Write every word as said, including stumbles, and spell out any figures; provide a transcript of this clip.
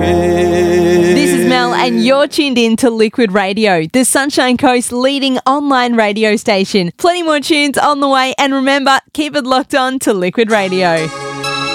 This is Mel and you're tuned in to Liquid Radio, the Sunshine Coast's leading online radio station. Plenty more tunes on the way and remember, keep it locked on to Liquid Radio.